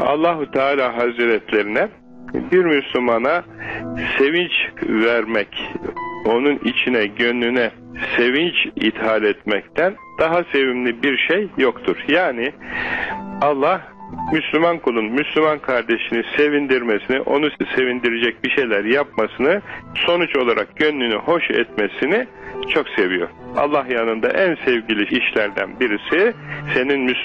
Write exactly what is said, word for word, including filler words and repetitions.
Allahu Teala Hazretlerine bir Müslümana sevinç vermek, onun içine, gönlüne sevinç ithal etmekten daha sevimli bir şey yoktur. Yani Allah Müslüman kulun, Müslüman kardeşini sevindirmesini, onu sevindirecek bir şeyler yapmasını, sonuç olarak gönlünü hoş etmesini çok seviyor. Allah yanında en sevgili işlerden birisi senin Müslüman